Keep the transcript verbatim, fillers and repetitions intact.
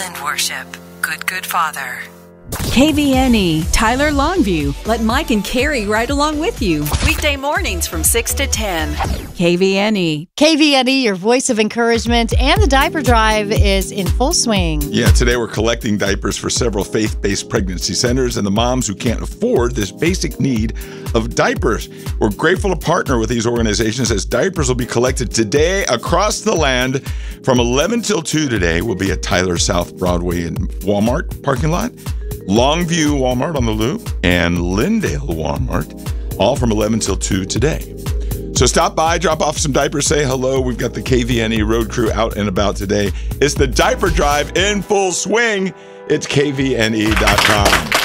Lind Worship. Good, good Father. K V N E, Tyler Longview. Let Mike and Carrie ride along with you. Weekday mornings from six to ten. K V N E. K V N E, your voice of encouragement, and the diaper drive is in full swing. Yeah, today we're collecting diapers for several faith-based pregnancy centers and the moms who can't afford this basic need of diapers. We're grateful to partner with these organizations as diapers will be collected today across the land. From eleven till two today, we'll be at Tyler South Broadway and Walmart parking lot, Longview Walmart on the Loop, and Lyndale Walmart, all from eleven till two today. So stop by, drop off some diapers, say hello. We've got the K V N E road crew out and about today. It's the diaper drive in full swing. It's K V N E dot com.